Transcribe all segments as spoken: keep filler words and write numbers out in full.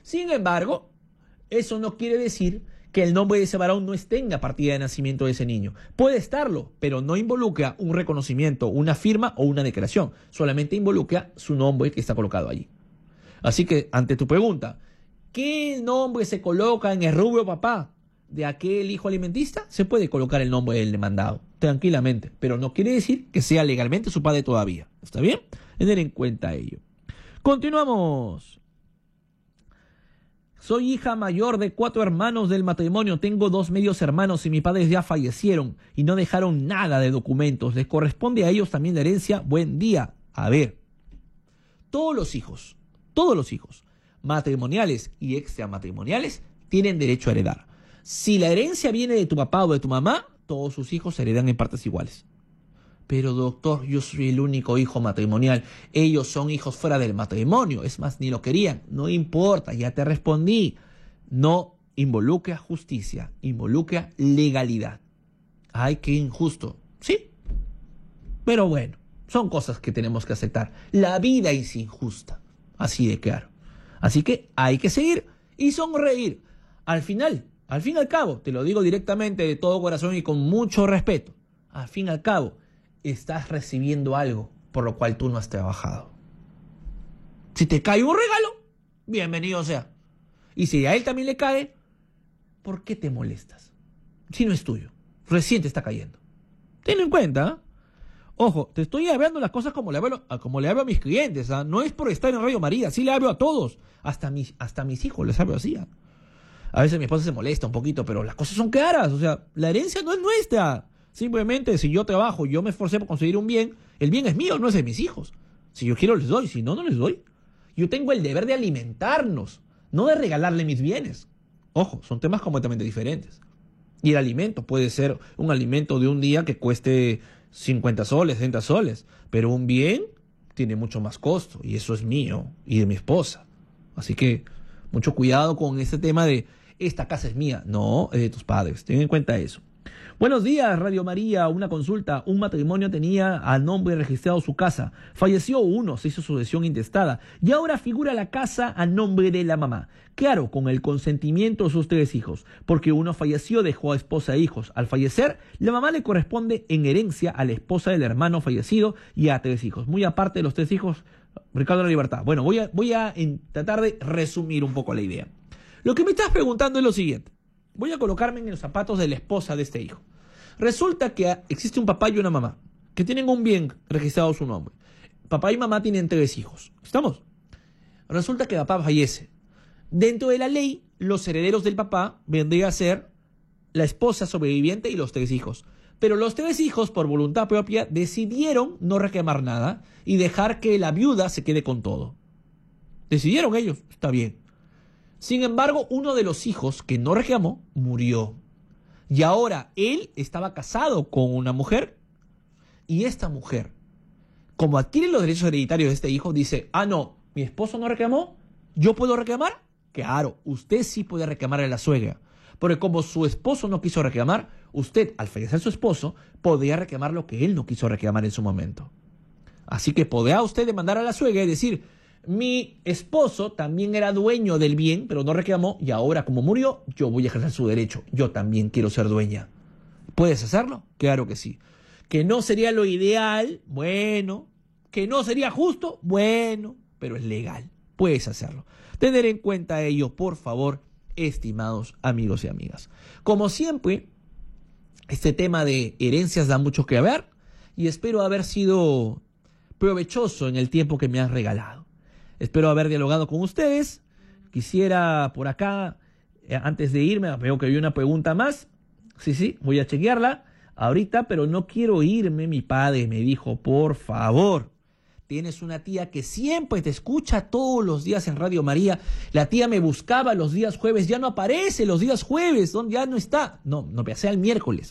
Sin embargo, eso no quiere decir que el nombre de ese varón no esté en la partida de nacimiento de ese niño. Puede estarlo, pero no involucra un reconocimiento, una firma o una declaración. Solamente involucra su nombre que está colocado allí. Así que, ante tu pregunta, ¿qué nombre se coloca en el rubro papá de aquel hijo alimentista? Se puede colocar el nombre del demandado, tranquilamente, pero no quiere decir que sea legalmente su padre todavía. ¿Está bien? Tener en cuenta ello. Continuamos. Soy hija mayor de cuatro hermanos del matrimonio. Tengo dos medios hermanos y mis padres ya fallecieron y no dejaron nada de documentos. ¿Les corresponde a ellos también la herencia? Buen día. A ver, todos los hijos, todos los hijos, matrimoniales y extramatrimoniales, tienen derecho a heredar. Si la herencia viene de tu papá o de tu mamá, todos sus hijos heredan en partes iguales. Pero doctor, yo soy el único hijo matrimonial. Ellos son hijos fuera del matrimonio. Es más, ni lo querían. No importa, ya te respondí. No involucra justicia, involucra legalidad. Ay, qué injusto. Sí, pero bueno, son cosas que tenemos que aceptar. La vida es injusta, así de claro. Así que hay que seguir y sonreír. Al final, al fin y al cabo, te lo digo directamente de todo corazón y con mucho respeto. Al fin y al cabo, estás recibiendo algo por lo cual tú no has trabajado. Si te cae un regalo, bienvenido sea. Y si a él también le cae, ¿por qué te molestas? Si no es tuyo, recién te está cayendo. Ten en cuenta, ¿eh? Ojo, te estoy hablando las cosas como le hablo, como le hablo a mis clientes, ¿eh? No es por estar en Radio María, sí le hablo a todos, hasta mis, hasta a mis hijos les hablo así. ¿eh? A veces mi esposa se molesta un poquito, pero las cosas son claras, o sea, la herencia no es nuestra. Simplemente, si yo trabajo, yo me esforcé por conseguir un bien, el bien es mío, no es de mis hijos. Si yo quiero, les doy. Si no, no les doy. Yo tengo el deber de alimentarnos, no de regalarle mis bienes. Ojo, son temas completamente diferentes. Y el alimento puede ser un alimento de un día que cueste cincuenta soles, sesenta soles. Pero un bien tiene mucho más costo. Y eso es mío y de mi esposa. Así que, mucho cuidado con ese tema de, esta casa es mía. No, es de tus padres. Ten en cuenta eso. Buenos días, Radio María. Una consulta. Un matrimonio tenía a nombre registrado su casa. Falleció uno, se hizo sucesión intestada y ahora figura la casa a nombre de la mamá. Claro, con el consentimiento de sus tres hijos, porque uno falleció, dejó a esposa e hijos. Al fallecer, la mamá le corresponde en herencia a la esposa del hermano fallecido y a tres hijos. Muy aparte de los tres hijos, Ricardo de la Libertad. Bueno, voy a, voy a en, tratar de resumir un poco la idea. Lo que me estás preguntando es lo siguiente. Voy a colocarme en los zapatos de la esposa de este hijo. Resulta que existe un papá y una mamá que tienen un bien registrado a su nombre. Papá y mamá tienen tres hijos. ¿Estamos? Resulta que papá fallece. Dentro de la ley, los herederos del papá vendría a ser la esposa sobreviviente y los tres hijos. Pero los tres hijos, por voluntad propia, decidieron no reclamar nada y dejar que la viuda se quede con todo. Decidieron ellos, está bien. Sin embargo, uno de los hijos que no reclamó murió. Y ahora él estaba casado con una mujer y esta mujer, como adquiere los derechos hereditarios de este hijo, dice, ah, no, mi esposo no reclamó, ¿yo puedo reclamar? Claro, usted sí puede reclamar a la suegra. Porque como su esposo no quiso reclamar, usted, al fallecer su esposo, podría reclamar lo que él no quiso reclamar en su momento. Así que podrá usted demandar a la suegra y decir, mi esposo también era dueño del bien, pero no reclamó, y ahora como murió, yo voy a ejercer su derecho. Yo también quiero ser dueña. ¿Puedes hacerlo? Claro que sí. ¿Que no sería lo ideal? Bueno. ¿Que no sería justo? Bueno. Pero es legal. Puedes hacerlo. Tener en cuenta ello, por favor, estimados amigos y amigas. Como siempre, este tema de herencias da mucho que hablar y espero haber sido provechoso en el tiempo que me han regalado. Espero haber dialogado con ustedes. Quisiera por acá, eh, antes de irme, veo que hay una pregunta más. Sí, sí, voy a chequearla ahorita, pero no quiero irme. Mi padre me dijo, por favor, tienes una tía que siempre te escucha todos los días en Radio María. La tía me buscaba los días jueves, ya no aparece los días jueves, ya no está. No, no, sea el miércoles.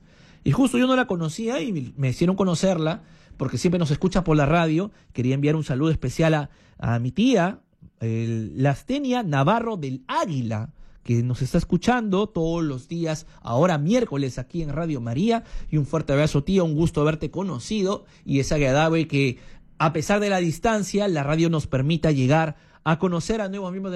Y justo yo no la conocía y me hicieron conocerla, porque siempre nos escucha por la radio. Quería enviar un saludo especial a, a mi tía, el, Lastenia Navarro del Águila, que nos está escuchando todos los días, ahora miércoles aquí en Radio María. Y un fuerte abrazo, tía, un gusto haberte conocido. Y es agradable que, a pesar de la distancia, la radio nos permita llegar a conocer a nuevos miembros de